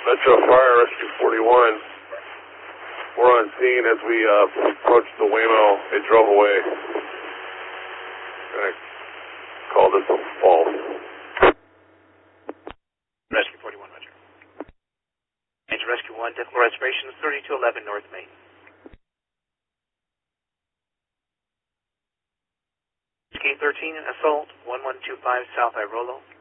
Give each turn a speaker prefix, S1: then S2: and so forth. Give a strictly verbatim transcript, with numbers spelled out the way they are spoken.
S1: Metro Fire Rescue forty-one. We're on scene as we uh, approached the Waymo. It drove away. And I called this a false.
S2: Rescue forty-one, Roger. Major Rescue one, difficult reservation, thirty-two eleven North Main. K thirteen, assault, one one two five South Irolo.